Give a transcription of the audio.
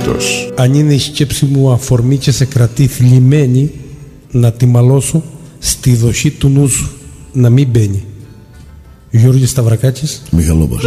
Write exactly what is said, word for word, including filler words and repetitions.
Άλυτος. Αν είναι η σκέψη μου αφορμή και σε κρατεί θλιμμένη, να τη μαλώσω στη δοχή του νου σου, να μην μπαίνει. Γιώργης Σταυρακάκης, Μιχαλόπας.